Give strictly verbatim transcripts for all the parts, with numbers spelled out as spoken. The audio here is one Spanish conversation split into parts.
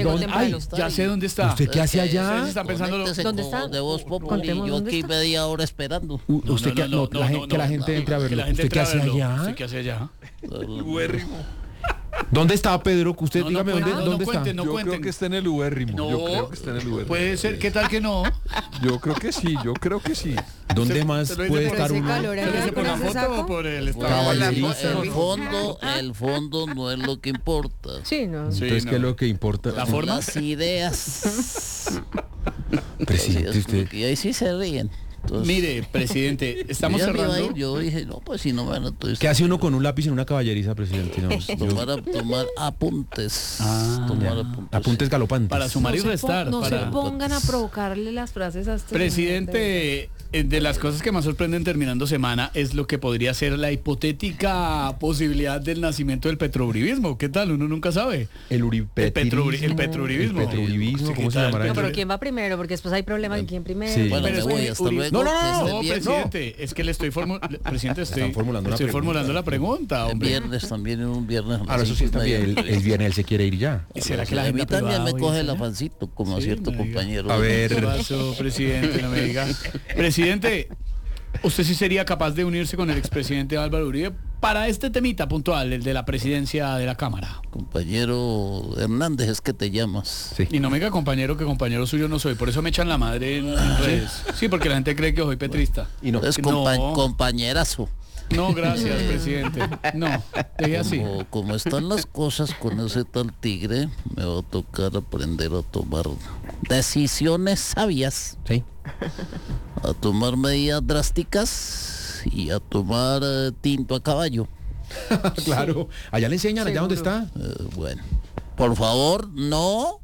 llegó ¿Dónde? temprano. Ay, ya sé dónde está. ¿Usted qué hace allá? Ustedes están pensando... Conéctese ¿Dónde con está? De Voz Populi, Contemos yo dónde aquí está. media hora esperando. U- No, usted no, que, no, no, no, la, no, gen- que la no, gente no, entre a que verlo. la gente ¿Usted qué entre a hace verlo. allá? ¿Usted qué hace allá? ¿Dónde está Pedro? Usted No, no dígame cuenten, dónde, no, dónde no está. cuenten, no Yo cuenten. creo que está en el ubérrimo. No, Yo creo que está en el ubérrimo. puede ser, ¿qué tal que no? Yo creo que sí, yo creo que sí. ¿Dónde Se- más se lo dice puede por estar ese uno? calor ¿Se lo allá dice por con la ese foto o saco? por el Bueno, estado? Caballerista. el fondo, el fondo no es lo que importa. Sí, no. Sí, Entonces, no. ¿qué es lo que importa? ¿La forma? Las ideas. Presidente, Así es, usted... porque ahí sí se ríen. Entonces, Mire, presidente, estamos yo ya me iba a cerrando. ir, yo dije, no, pues si no van a entonces, ¿Qué hace uno con un lápiz en una caballeriza, presidente? No, yo- tomar, a- tomar apuntes. Ah, tomar ya. apuntes. apuntes galopantes. Para sumar y No se restar. pon- No para... se pongan a provocarle las frases a este Presidente, eh, de las cosas que más sorprenden terminando semana es lo que podría ser la hipotética posibilidad del nacimiento del petrouribismo. ¿Qué tal? Uno nunca sabe. El El, uripetrismo. petrouri- el petrouribismo. El petrouribismo, Sí, ¿cómo ¿qué se tal? llamará? No, eso? pero ¿quién va primero? Porque después hay problema de quién primero. Sí. Bueno, Pero me es voy, que hasta Uri- luego. No, no, que no, estés No, bien. presidente, es que le estoy formulando, presidente, estoy, Están formulando una estoy pregunta. formulando la pregunta, El hombre. viernes también, en un viernes. a las Ah, no, eso sí cinco está y bien. media. El, el viernes él se quiere ir ya. ¿Y será que la a mí agenda también privada me hoy coge es el allá? afancito, como a Sí, cierto no diga. compañero. A ver. ¿Qué pasó, presidente? No me diga. Presidente, ¿usted sí sería capaz de unirse con el expresidente Álvaro Uribe para este temita puntual, el de la presidencia de la Cámara? Compañero Hernández, es que te llamas. Sí. Y no me diga compañero, que compañero suyo no soy, por eso me echan la madre en, en redes. Sí, porque la gente cree que soy petrista. Y no. Es No. compa- compañerazo. No, gracias, presidente. No, deje así. Como, como están las cosas con ese tal tigre, me va a tocar aprender a tomar decisiones sabias, Sí. a tomar medidas drásticas y a tomar eh, tinto a caballo. Claro. Allá le enseñan, allá donde está. Eh, bueno, por favor, no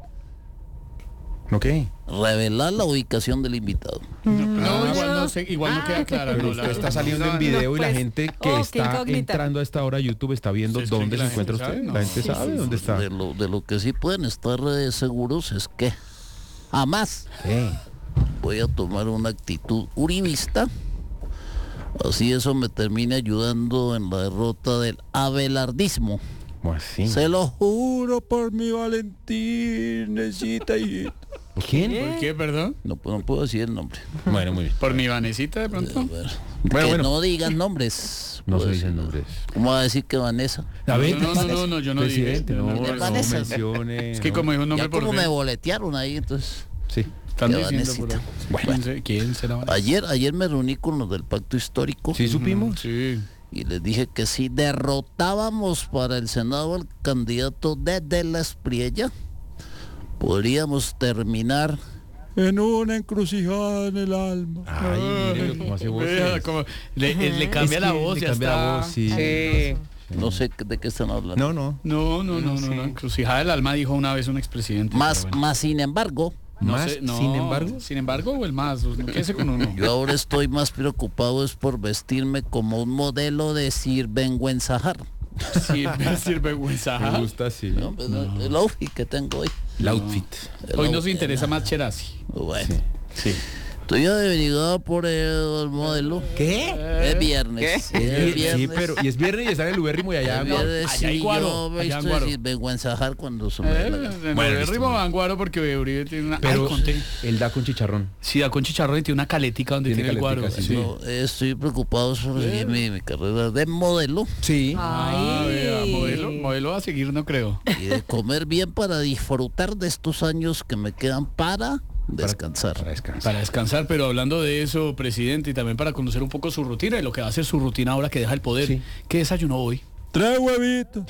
¿No qué? revelar la ubicación del invitado. No, igual no sé, igual no queda claro. Pero no, usted la está verdad. saliendo en no, video y la pues, gente que oh, qué está incógnita. entrando a esta hora a YouTube está viendo Sí, es dónde que se la encuentra gente usted. sabe, La no. gente Sí, sabe sí, dónde está. De lo, de lo que sí pueden estar eh, seguros es que jamás voy a tomar una actitud uribista. Así eso me termine ayudando en la derrota del abelardismo. ¿Cómo así? Se lo juro por mi Valentinecita y... ¿Quién? ¿Por qué, perdón? No, pu- no puedo decir el nombre. Bueno, muy bien. ¿Por mi Vanesita de pronto? A ver, Bueno, que bueno. no digan nombres. No se Pues, dicen nombres. ¿Cómo va a decir que Vanessa? A ver, No, no, no, no, yo no dije. presidente, no, No, no, no, no, Vanessa. mencione. Es que no. como dijo un nombre Ya por como me fe, boletearon ahí, entonces... Sí. están que diciendo por Vanesita. ahí. Bueno. ¿Quién, se- quién será Vanessa? Ayer, ayer me reuní con los del Pacto Histórico. ¿Sí supimos? Sí. Y les dije que si derrotábamos para el Senado al candidato de De la Espriella, podríamos terminar en una encrucijada en el alma. Ay, mire cómo hace voz. Vea, como le, eh, le cambia Es la que voz, le ya cambia está. la voz, sí. No sé de qué están hablando. No, no. No, no, no, no, no. Encrucijada del alma dijo una vez un expresidente. Más, pero bueno. más sin embargo, No Más, sé, no, sin embargo. Sin embargo, o el más. No quédese con uno. yo ahora estoy más preocupado es por vestirme como un modelo de sirvenguenzajar. Sirve, sirve vergüenza. Me gusta así. ¿No? Pues, el outfit que tengo hoy. El outfit. El Hoy nos outfit, interesa ¿no? más Cherasi. Bueno, Sí. estoy averiguado por el modelo. ¿Qué? Es viernes. Es Sí, viernes. pero y es viernes y está en el ubérrimo y allá. El Guaro. viernes allá hay sí, Guaro, yo me allá en estoy Guaro. sinvergüenzajar cuando se me dé la gana. Eh, Bueno, el listo. ritmo vanguardo porque Uribe tiene una. Pero Ay, conté. él da con chicharrón. Sí, da con chicharrón y tiene una caletica donde Tiene tiene, el guaro. caletica, sí. No, estoy preocupado sobre mi, mi carrera de modelo Sí. Ah, vea, modelo, modelo a seguir no creo. y de comer bien para disfrutar de estos años que me quedan para descansar. Para descansar. Para descansar, pero hablando de eso, presidente, y también para conocer un poco su rutina y lo que va a ser su rutina ahora que deja el poder. Sí. ¿Qué desayunó hoy? Tres huevitos.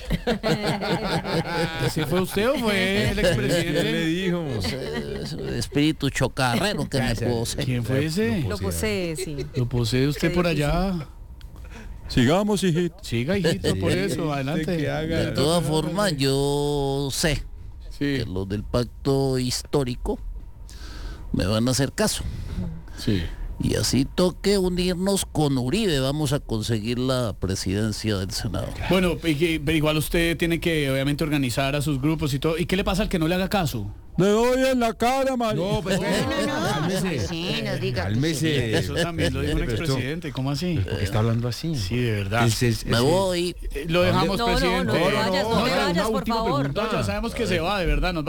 ¿Sí fue usted o fue el expresidente? le dijo? El espíritu chocarrero que me posee. ¿Quién fue ese? Lo posee, sí. ¿Lo posee usted Qué por difícil. allá? Sigamos, hijito. Siga, hijito, por eso, que adelante. haga. De todas formas, yo sé Sí, que los del pacto histórico me van a hacer caso. sí. Y así toque unirnos con Uribe, vamos a conseguir la presidencia del Senado. Bueno, y que- pero igual usted tiene que obviamente organizar a sus grupos y todo. ¿Y qué le pasa al que no le haga caso? Le doy en la cara, María. No, pues cálmese. Sí, no diga. Cálmese. Eso también lo dijo un Pero esto- expresidente, ¿cómo así? ¿Por qué está hablando así? Sí, de verdad. Ese es- Me ese- voy. Eh, Lo dejamos, No, no, presidente. no te vayas, no te ya- vayas, una por última favor. pregunta. No, ya sabemos que se va, de verdad. Nos